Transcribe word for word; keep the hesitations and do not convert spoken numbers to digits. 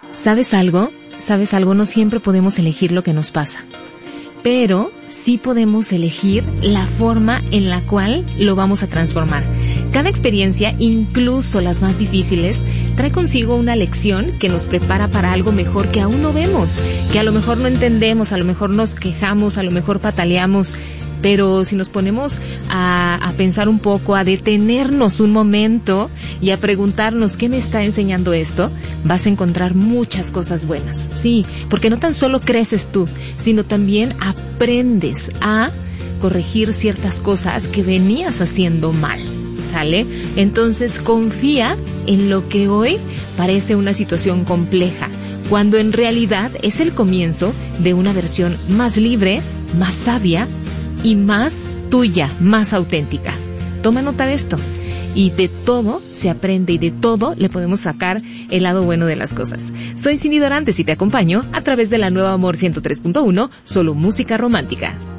¿Sabes algo? ¿Sabes algo? No siempre podemos elegir lo que nos pasa, pero sí podemos elegir la forma en la cual lo vamos a transformar. Cada experiencia, incluso las más difíciles, trae consigo una lección que nos prepara para algo mejor que aún no vemos, que a lo mejor no entendemos, a lo mejor nos quejamos, a lo mejor pataleamos. Pero si nos ponemos a, a pensar un poco, a detenernos un momento y a preguntarnos ¿qué me está enseñando esto?, vas a encontrar muchas cosas buenas. Sí, porque no tan solo creces tú, sino también aprendes a corregir ciertas cosas que venías haciendo mal. ¿Sale? Entonces confía en lo que hoy parece una situación compleja, cuando en realidad es el comienzo de una versión más libre, más sabia y más tuya, más auténtica. Toma nota de esto. Y de todo se aprende y de todo le podemos sacar el lado bueno de las cosas. Soy Cindy Dorantes y te acompaño a través de la nueva Amor ciento tres punto uno, solo música romántica.